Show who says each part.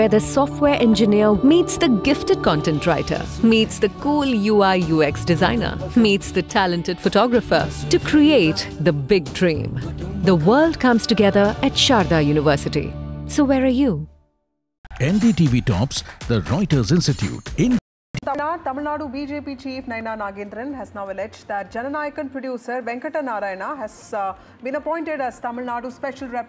Speaker 1: where the software engineer meets the gifted content writer, meets the cool UI UX designer, meets the talented photographer to create the big dream. The world comes together at Sharda University. So where are you?
Speaker 2: NDTV tops the Reuters Institute in
Speaker 3: Tamil Nadu BJP chief Naina Nagendran has now alleged that Jananayakan producer Venkata Narayana has been appointed as Tamil Nadu special representative